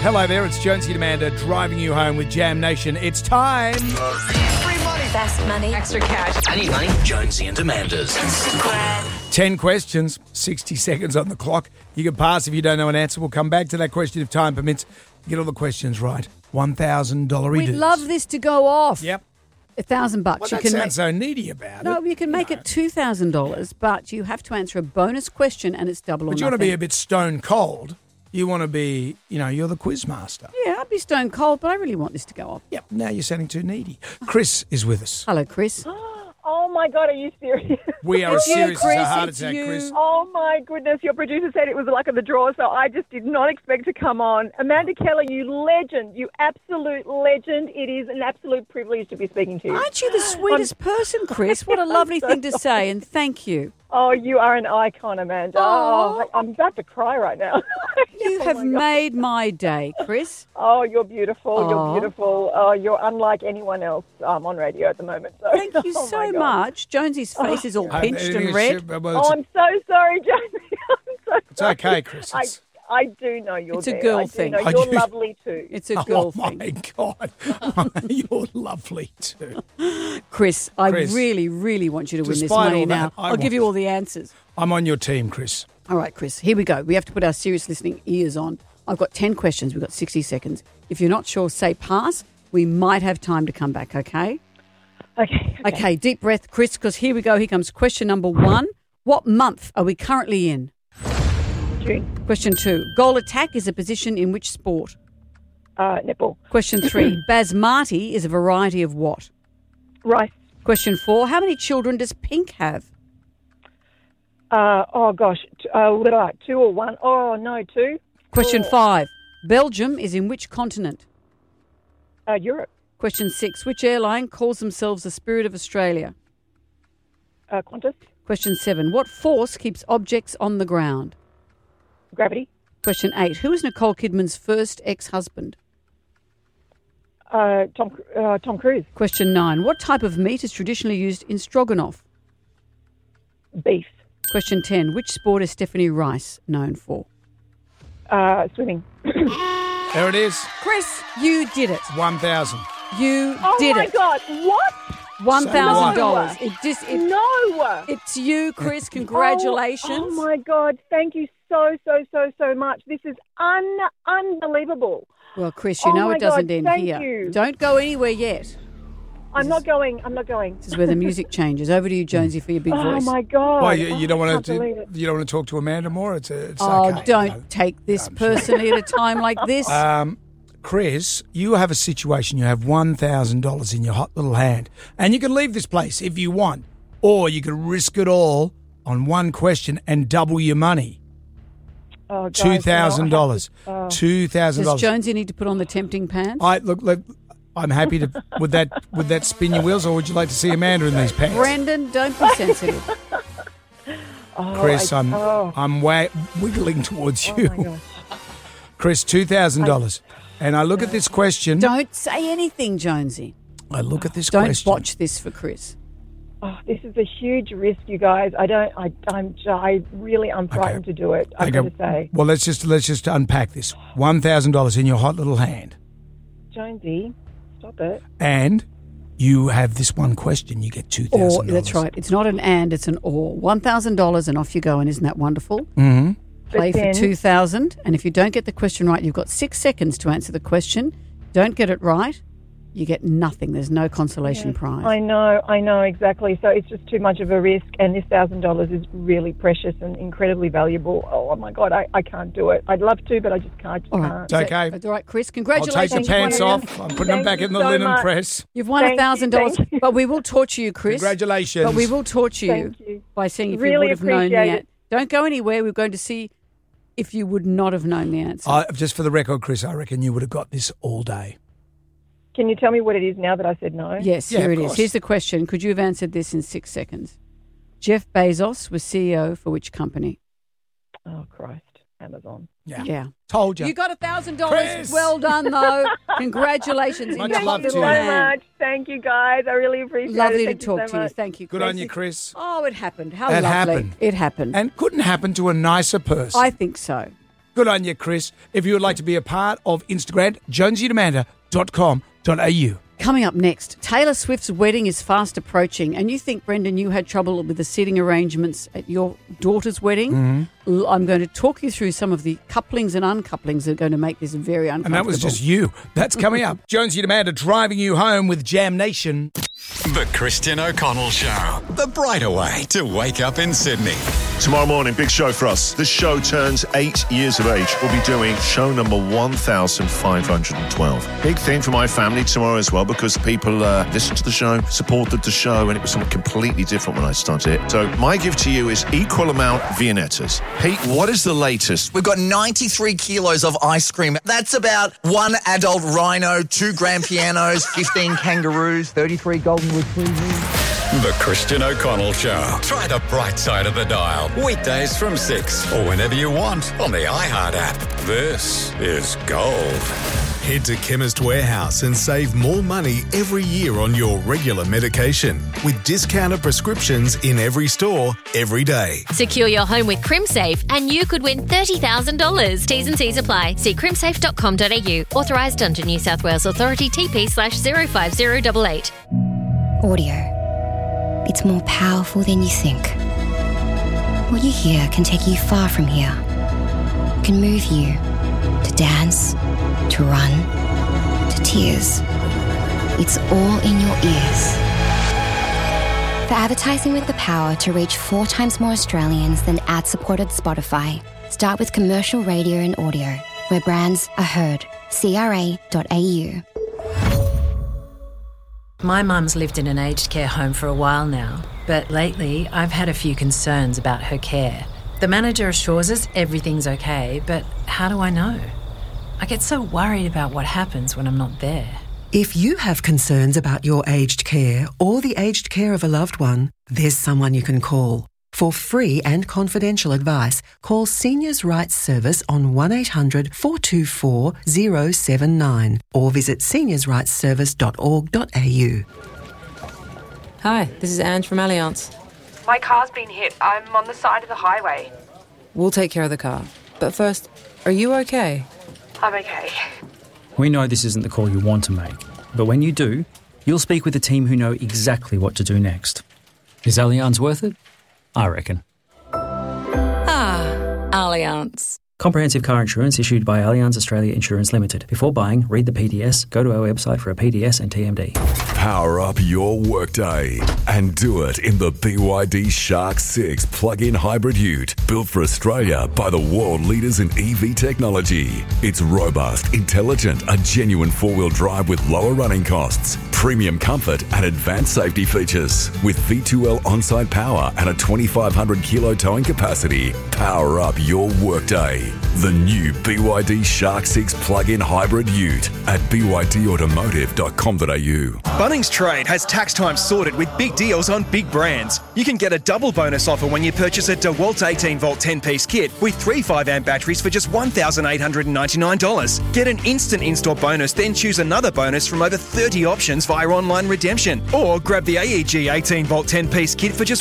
Hello there, it's Jonesy and Amanda driving you home with Jam Nation. It's time. Free money. Fast money. Extra cash. I need money. Jonesy and Amanda's. 10 questions, 60 seconds on the clock. You can pass if you don't know an answer. We'll come back to that question if time permits. Get all the questions right. $1,000 We'd love this to go off. Yep. $1,000. Well, that sounds so needy about it. No, you can make it $2,000, but you have to answer a bonus question and it's double or But nothing. you want to be a bit stone cold. You want to be, you're the quiz master. Yeah, I'd be stone cold, but I really want this to go off. Yep, now you're sounding too needy. Chris is with us. Hello, Chris. Oh, my God, are you serious? We are as It's you, serious as Chris, a heart it's attack, you. Chris. Oh, my goodness. Your producer said it was the luck of the draw, so I just did not expect to come on. Amanda Keller, you legend. You absolute legend. It is an absolute privilege to be speaking to you. Aren't you the sweetest person, Chris? What a lovely thing to say, and thank you. Oh, you are an icon, Amanda. Aw. I'm about to cry right now. You Oh, have my God. made my day, Chris. Oh, you're beautiful. Aw. You're beautiful. Oh, you're unlike anyone else on radio at the moment. So. Thank you Oh, so my God. much. Jonesy's face is all pinched and red. Oh, I'm so sorry, Jamie. I'm so It's sorry. okay, Chris. I do know you're It's a there. girl I do thing. know I you're do- lovely too. It's a girl Oh, thing. my God. You're lovely too. Chris, I Chris, really, really want you to win this despite money all that, now. I I'll give want you all the answers. I'm on your team, Chris. All right, Chris, here we go. We have to put our serious listening ears on. I've got 10 questions. We've got 60 seconds. If you're not sure, say pass. We might have time to come back, okay? Okay, deep breath, Chris, because here we go. Here comes question number 1. What month are we currently in? June. Question 2. Goal attack is a position in which sport? Netball. Question 3. Basmati is a variety of what? Rice. Question 4. How many children does Pink have? Oh, gosh. 2 or 1? Oh, no, 2. Question 5. Belgium is in which continent? Europe. Question 6. Which airline calls themselves the Spirit of Australia? Qantas. Question 7. What force keeps objects on the ground? Gravity. Question 8. Who is Nicole Kidman's first ex-husband? Tom Cruise. Question 9. What type of meat is traditionally used in stroganoff? Beef. Question 10. Which sport is Stephanie Rice known for? Swimming. There it is. Chris, you did it. 1,000. You Oh, did my it. God. What? $1,000. No. It's you, Chris. Congratulations. Oh, my God. Thank you so much. This is unbelievable. Well, Chris, you Oh know my it doesn't God, end thank here. you. Don't go anywhere yet. I'm not going. This is where the music changes. Over to you, Jonesy, for your big Oh, voice. my God. Well, you don't I want can't believe it. to. You don't want to talk to Amanda more. It's Oh, okay. don't take this I'm sure. personally at a time like this. Chris, you have a situation. You have $1,000 in your hot little hand, and you can leave this place if you want, or you can risk it all on one question and double your money. Oh, guys, $2,000. Does $2,000. Jonesy need to put on the tempting pants? Look, I'm happy to with that spin your wheels, or would you like to see Amanda in these pants? Brendan, don't be sensitive. Chris, I'm wiggling towards you. Oh, my gosh. Chris, $2,000. And I look at this question. Don't say anything, Jonesy. I look at this Don't question. watch this for Chris. Oh, this is a huge risk, you guys. I'm frightened to do it. I've got to say. Well, let's just unpack this. $1,000 in your hot little hand, Jonesy, stop it. and you have this one question. You get $2,000. Or, that's right. It's not an and, it's an or. $1,000 and off you go, and isn't that wonderful? Mm-hmm. Play for then- $2,000, and if you don't get the question right, you've got 6 seconds to answer the question. Don't get it right, you get nothing. There's no consolation prize. I know exactly. So it's just too much of a risk, and this $1,000 is really precious and incredibly valuable. Oh my God, I can't do it. I'd love to, but I just can't. All right. It's okay. All right, Chris, I'll congratulations. take the pants You've won- off. I'm putting them back Thank in you the so linen much. press. You've won Thank you, $1,000, thank you. but we will torture you, Chris. Congratulations. But we will torture Thank you. by seeing if Really you would have known the appreciate answer. it. Don't go anywhere. We're going to see if you would not have known the answer. Just for the record, Chris, I reckon you would have got this all day. Can you tell me what it is now that I said no? Yes, Yeah, here of it is. course. Here's the question. Could you have answered this in 6 seconds? Jeff Bezos was CEO for which company? Oh Christ, Amazon. Yeah. Told you. You got $1,000. Chris! Well done, though. Congratulations. Much in your love hot to little you. So hand. much. Thank you, guys. I really appreciate it. Lovely to Thank talk so to you. much. Thank you, Good Chris. on you, Chris. Oh, it happened. How It lovely. happened. It happened. And couldn't happen to a nicer person. I think so. Good on you, Chris. If you would like to be a part of Instagram, jonesyandamanda.com.au. Coming up next, Taylor Swift's wedding is fast approaching, and you think, Brendan, you had trouble with the seating arrangements at your daughter's wedding. Mm-hmm. I'm going to talk you through some of the couplings and uncouplings that are going to make this very uncomfortable. And that was just you. That's coming up. Jonesy and Amanda driving you home with Jam Nation. The Christian O'Connell Show. The brighter way to wake up in Sydney. Tomorrow morning, big show for us. The show turns 8 years of age. We'll be doing show number 1,512. Big thing for my family tomorrow as well, because people listened to the show, supported the show, and it was something completely different when I started it. So my gift to you is equal amount Viennettas. Pete, what is the latest? We've got 93 kilos of ice cream. That's about 1 adult rhino, 2 grand pianos, 15 kangaroos, 33 golden retrievers. The Christian O'Connell Show. Try the bright side of the dial. Weekdays from 6 or whenever you want on the iHeart app. This is gold. Head to Chemist Warehouse and save more money every year on your regular medication with discounted prescriptions in every store, every day. Secure your home with CrimSafe and you could win $30,000. T's and C's apply. See crimsafe.com.au. Authorised under New South Wales Authority TP/05088. Audio. It's more powerful than you think. What you hear can take you far from here. It can move you to dance, to run, to tears. It's all in your ears. For advertising with the power to reach 4 times more Australians than ad-supported Spotify, start with commercial radio and audio, where brands are heard. CRA.au. My mum's lived in an aged care home for a while now, but lately I've had a few concerns about her care. The manager assures us everything's okay, but how do I know? I get so worried about what happens when I'm not there. If you have concerns about your aged care or the aged care of a loved one, there's someone you can call. For free and confidential advice, call Seniors' Rights Service on 1800 424 079 or visit seniorsrightsservice.org.au. Hi, this is Ange from Allianz. My car's been hit. I'm on the side of the highway. We'll take care of the car. But first, are you okay? I'm okay. We know this isn't the call you want to make, but when you do, you'll speak with a team who know exactly what to do next. Is Allianz worth it? I reckon. Allianz. Comprehensive car insurance issued by Allianz Australia Insurance Limited. Before buying, read the PDS, go to our website for a PDS and TMD. Power up your workday and do it in the BYD Shark 6 plug-in hybrid ute, built for Australia by the world leaders in EV technology. It's robust, intelligent, a genuine four-wheel drive with lower running costs, premium comfort and advanced safety features. With V2L on-site power and a 2,500 kilo towing capacity, power up your workday. The new BYD Shark 6 plug-in hybrid ute at bydautomotive.com.au. Bunnings Trade has tax time sorted with big deals on big brands. You can get a double bonus offer when you purchase a DeWalt 18-volt 10-piece kit with 3 5-amp batteries for just $1,899. Get an instant in-store bonus, then choose another bonus from over 30 options via online redemption. Or grab the AEG 18-volt 10-piece kit for just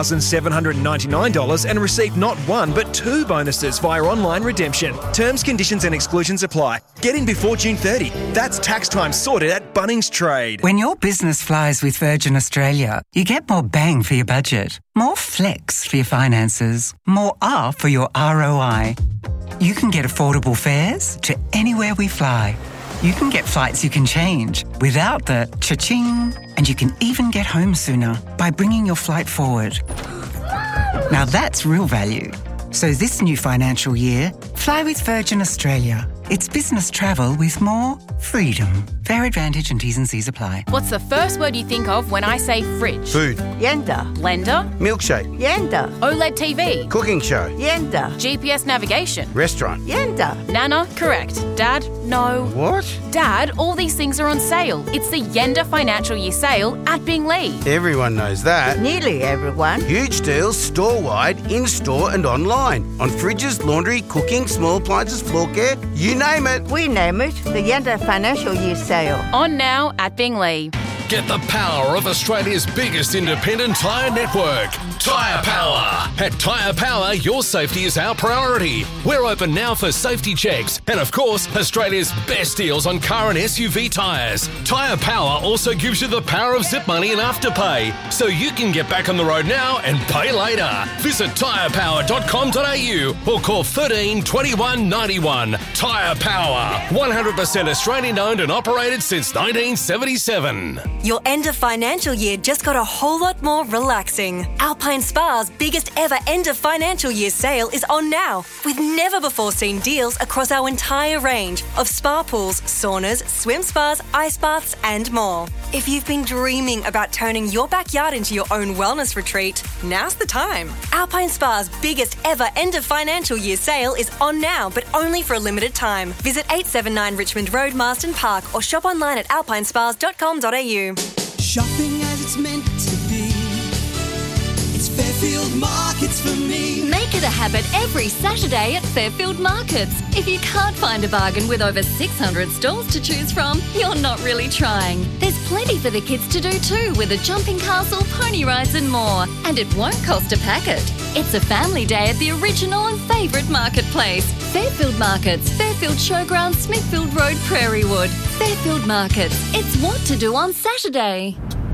$1,799 and receive not 1 but 2 bonuses via online redemption. Terms, conditions and exclusions apply. Get in before June 30. That's tax time sorted at Bunnings Trade. When your business flies with Virgin Australia, you get more bang for your budget, more flex for your finances, more R for your ROI. You can get affordable fares to anywhere we fly. You can get flights you can change without the cha-ching. And you can even get home sooner by bringing your flight forward. Now that's real value. So this new financial year, fly with Virgin Australia. It's business travel with more freedom. Fare advantage and T's and C's apply. What's the first word you think of when I say fridge? Food. Yenda. Blender. Milkshake. Yenda. OLED TV. Cooking show. Yenda. GPS navigation. Restaurant. Yenda. Nana, correct. Dad, no. What? Dad, all these things are on sale. It's the Yenda Financial Year Sale at Binglee. Everyone knows that. Nearly everyone. Huge deals store-wide, in-store and online. On fridges, laundry, cooking, small appliances, floor care, you name it. We name it the Yenda Financial Year Sale. On now at Binglee. Get the power of Australia's biggest independent tyre network, Tyre Power. At Tyre Power, your safety is our priority. We're open now for safety checks and, of course, Australia's best deals on car and SUV tyres. Tyre Power also gives you the power of zip money and afterpay, so you can get back on the road now and pay later. Visit tyrepower.com.au or call 13 21 91. Tyre Power, 100% Australian owned and operated since 1977. Your end of financial year just got a whole lot more relaxing. Alpine Spa's biggest ever end of financial year sale is on now, with never before seen deals across our entire range of spa pools, saunas, swim spas, ice baths and more. If you've been dreaming about turning your backyard into your own wellness retreat, now's the time. Alpine Spa's biggest ever end of financial year sale is on now, but only for a limited time. Visit 879 Richmond Road, Marsden Park, or shop online at alpinespas.com.au. Shopping as it's meant to be. It's Fairfield Markets for me. Make it a habit every Saturday at Fairfield Markets. If you can't find a bargain with over 600 stalls to choose from, you're not really trying. There's plenty for the kids to do too, with a jumping castle, pony rides and more. And it won't cost a packet. It's a family day at the original and favourite marketplace. Fairfield Markets, Fairfield Showground, Smithfield Road, Prairiewood. Fairfield Markets. It's what to do on Saturday.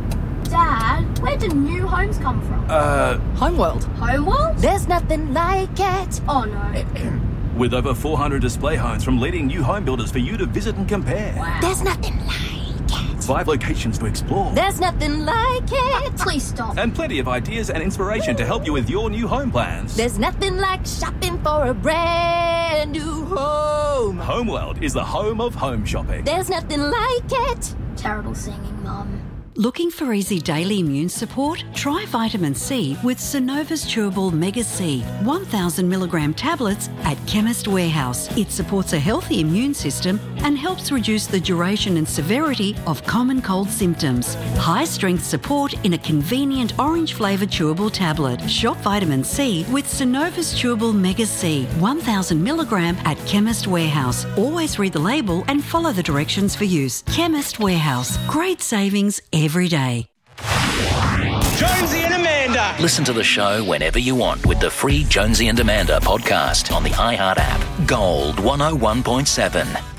Dad, where do new homes come from? Homeworld. Homeworld? There's nothing like it. Oh no. With over 400 display homes from leading new home builders for you to visit and compare. Wow. There's nothing like it. 5 locations to explore. There's nothing like it. Please stop. And plenty of ideas and inspiration to help you with your new home plans. There's nothing like shopping for a brand new home. Homeworld is the home of home shopping. There's nothing like it. Terrible singing, Mum. Looking for easy daily immune support? Try vitamin C with Synova's Chewable Mega C 1,000 milligram tablets at Chemist Warehouse. It supports a healthy immune system and helps reduce the duration and severity of common cold symptoms. High strength support in a convenient orange flavoured chewable tablet. Shop vitamin C with Synova's Chewable Mega C 1,000 milligram at Chemist Warehouse. Always read the label and follow the directions for use. Chemist Warehouse. Great savings every day. Jonesy and Amanda. Listen to the show whenever you want with the free Jonesy and Amanda podcast on the iHeart app. Gold 101.7.